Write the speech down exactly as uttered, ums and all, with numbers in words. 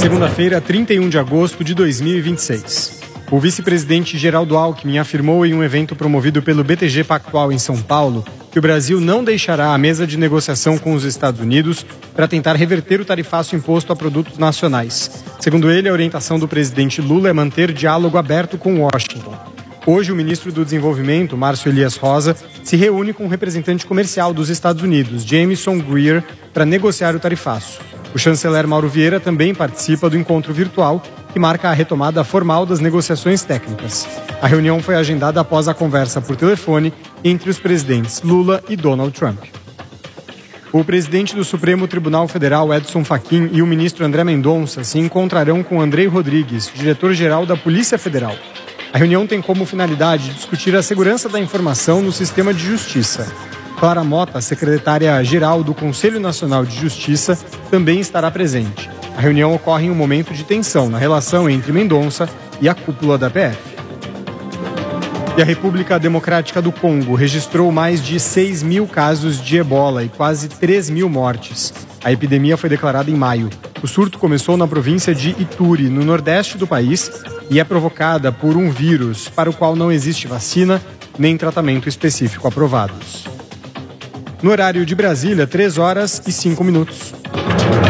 Segunda-feira, trinta e um de agosto de dois mil e vinte e seis. O vice-presidente Geraldo Alckmin afirmou em um evento promovido pelo B T G Pactual em São Paulo que o Brasil não deixará a mesa de negociação com os Estados Unidos para tentar reverter o tarifaço imposto a produtos nacionais. Segundo ele, a orientação do presidente Lula é manter diálogo aberto com Washington. Hoje, o ministro do Desenvolvimento, Márcio Elias Rosa, se reúne com o representante comercial dos Estados Unidos, Jameson Greer, para negociar o tarifaço. O chanceler Mauro Vieira também participa do encontro virtual, que marca a retomada formal das negociações técnicas. A reunião foi agendada após a conversa por telefone entre os presidentes Lula e Donald Trump. O presidente do Supremo Tribunal Federal, Edson Fachin, e o ministro André Mendonça se encontrarão com Andrei Rodrigues, diretor-geral da Polícia Federal. A reunião tem como finalidade discutir a segurança da informação no sistema de justiça. Clara Mota, secretária-geral do Conselho Nacional de Justiça, também estará presente. A reunião ocorre em um momento de tensão na relação entre Mendonça e a cúpula da P F. E a República Democrática do Congo registrou mais de seis mil casos de ebola e quase três mil mortes. A epidemia foi declarada em maio. O surto começou na província de Ituri, no nordeste do país, e é provocada por um vírus para o qual não existe vacina nem tratamento específico aprovados. No horário de Brasília, três horas e cinco minutos.